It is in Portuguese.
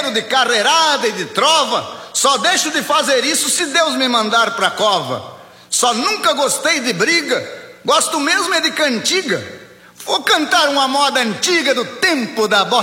vaqueiro de carreirada e de trova. Só deixo de fazer isso se Deus me mandar pra cova. Só nunca gostei de briga, gosto mesmo é de cantiga. Vou cantar uma moda antiga do tempo da bossa